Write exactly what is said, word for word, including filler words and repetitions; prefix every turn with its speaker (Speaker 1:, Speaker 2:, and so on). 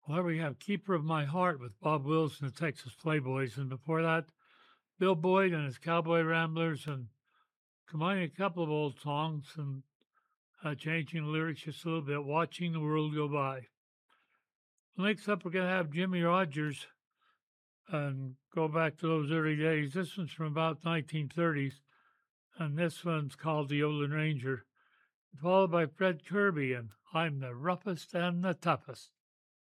Speaker 1: Well, we have Keeper of My Heart with Bob Wills and the Texas Playboys. And before that, Bill Boyd and his Cowboy Ramblers, and combining a couple of old songs and uh, changing the lyrics just a little bit, Watching the World Go By. Next up, we're going to have Jimmy Rogers and go back to those early days. This one's from about nineteen thirties, and this one's called The Olin Ranger, followed by Fred Kirby and I'm the Roughest and the Toughest.